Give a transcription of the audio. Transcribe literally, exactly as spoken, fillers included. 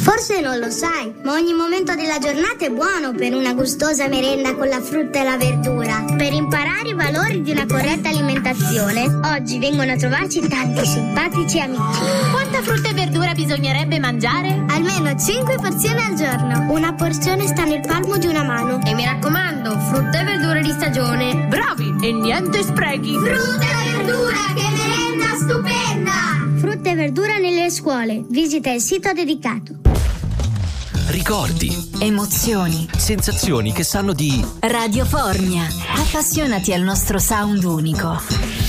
Forse non lo sai, ma ogni momento della giornata è buono per una gustosa merenda con la frutta e la verdura. Per imparare i valori di una corretta alimentazione, oggi vengono a trovarci tanti simpatici amici. Quanta frutta e verdura bisognerebbe mangiare? Almeno cinque porzioni al giorno. Una porzione sta nel palmo di una mano. E mi raccomando, frutta e verdure di stagione. Bravi! E niente sprechi. Frutta e verdura, che merenda stupenda! Frutta e verdura nelle scuole. Visita il sito dedicato. Ricordi, emozioni, sensazioni che sanno di Radio Formia. Appassionati al nostro sound unico.